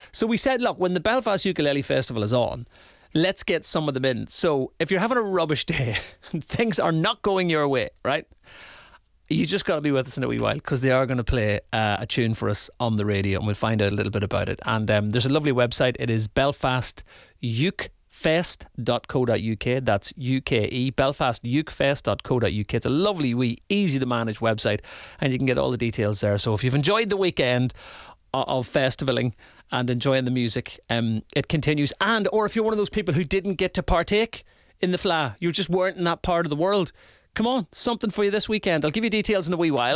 So we said, look, when the Belfast Ukulele Festival is on, let's get some of them in. So if you're having a rubbish day and things are not going your way, right? You just got to be with us in a wee while, because they are going to play a tune for us on the radio, and we'll find out a little bit about it. And there's a lovely website. It is belfastukefest.co.uk. That's UKE, belfastukefest.co.uk. It's a lovely, wee, easy to manage website, and you can get all the details there. So if you've enjoyed the weekend of festivaling and enjoying the music, it continues. And or if you're one of those people who didn't get to partake in the Fleadh, you just weren't in that part of the world, come on, something for you this weekend. I'll give you details in a wee while.